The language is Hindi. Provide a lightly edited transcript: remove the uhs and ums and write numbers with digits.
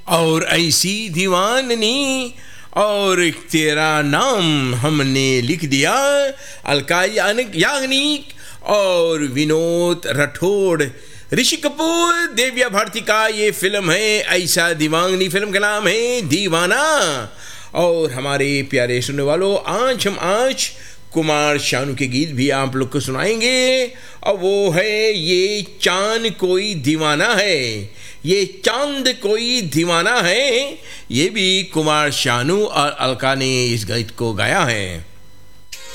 और ऐसी दीवाननी, और तेरा नाम हमने लिख दिया, अलका याग्निक और विनोद राठौड़। ऋषि कपूर, दिव्या भारती का ये फिल्म है ऐसा दीवानगी, फिल्म का नाम है दीवाना। और हमारे प्यारे सुनने वालों, आज हम कुमार शानू के गीत भी आप लोग को सुनाएंगे, और वो है ये चांद कोई दीवाना है, ये चांद कोई दीवाना है। ये भी कुमार शानू और अलका ने इस गीत को गाया है।